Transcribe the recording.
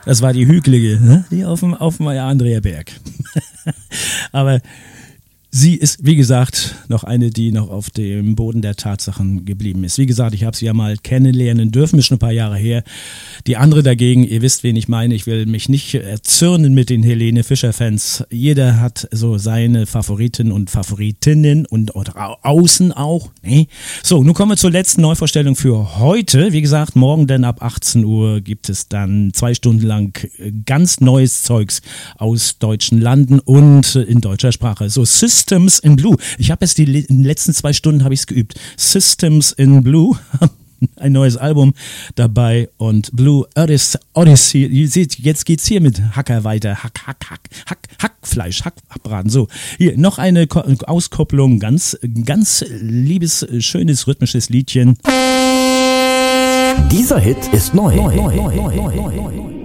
Das war die Hügelige, ne? Die auf dem Andrea-Berg. Aber sie ist, wie gesagt, noch eine, die noch auf dem Boden der Tatsachen geblieben ist. Wie gesagt, ich habe sie ja mal kennenlernen dürfen, ist schon ein paar Jahre her. Die andere dagegen, ihr wisst, wen ich meine, ich will mich nicht erzürnen mit den Helene Fischer-Fans. Jeder hat so seine Favoriten und Favoritinnen und außen auch. Ne? So, nun kommen wir zur letzten Neuvorstellung für heute. Wie gesagt, morgen dann ab 18 Uhr gibt es dann 2 Stunden lang ganz neues Zeugs aus deutschen Landen und in deutscher Sprache. So, Systems in Blue. Ich habe jetzt in den letzten 2 Stunden habe ich es geübt. Systems in Blue. Ein neues Album dabei und Blue Odyssey. Ihr seht, jetzt geht's hier mit Hacker weiter. Hackfleisch, Hackbraten. So, hier noch eine Auskopplung. Ganz liebes, schönes, rhythmisches Liedchen. Dieser Hit ist neu.